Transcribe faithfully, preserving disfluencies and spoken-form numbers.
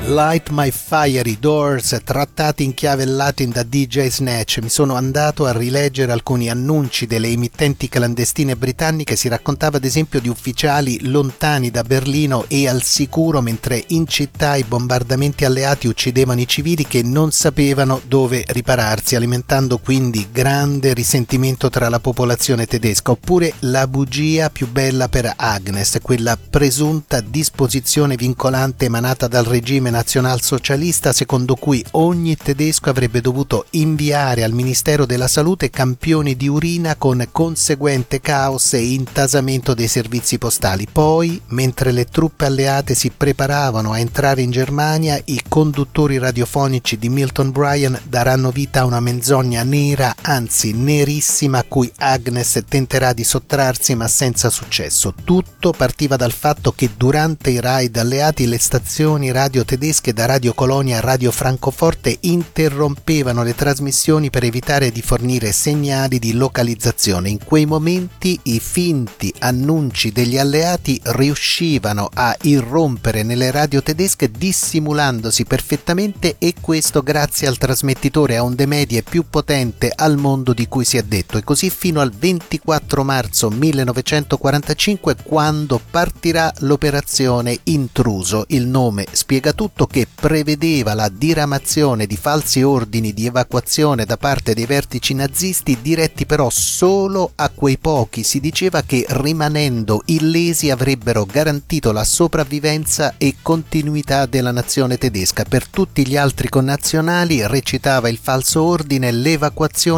Light My Fiery Doors, trattati in chiave Latin da D J Snatch. Mi sono andato a rileggere alcuni annunci delle emittenti clandestine britanniche. Si raccontava ad esempio di ufficiali lontani da Berlino e al sicuro, mentre in città i bombardamenti alleati uccidevano i civili che non sapevano dove ripararsi, alimentando quindi grande risentimento tra la popolazione tedesca. Oppure la bugia più bella per Agnes, quella presunta disposizione vincolante emanata dal regime nazionalsocialista secondo cui ogni tedesco avrebbe dovuto inviare al Ministero della Salute campioni di urina con conseguente caos e intasamento dei servizi postali. Poi, mentre le truppe alleate si preparavano a entrare in Germania, i conduttori radiofonici di Milton Bryan daranno vita a una menzogna nera, anzi nerissima, a cui Agnes tenterà di sottrarsi ma senza successo. Tutto partiva dal fatto che durante i raid alleati le stazioni radio tedesche da Radio Colonia a Radio Francoforte interrompevano le trasmissioni per evitare di fornire segnali di localizzazione. In quei momenti i finti annunci degli alleati riuscivano a irrompere nelle radio tedesche dissimulandosi perfettamente, e questo grazie al trasmettitore a onde medie più potente al mondo di cui si è detto. E così fino al ventiquattro marzo millenovecentoquarantacinque, quando partirà l'operazione Intruso. Il nome spiega tutto, che prevedeva la diramazione di falsi ordini di evacuazione da parte dei vertici nazisti, diretti però solo a quei pochi, si diceva, che rimanendo illesi avrebbero garantito la sopravvivenza e continuità della nazione tedesca. Per tutti gli altri connazionali, recitava il falso ordine, l'evacuazione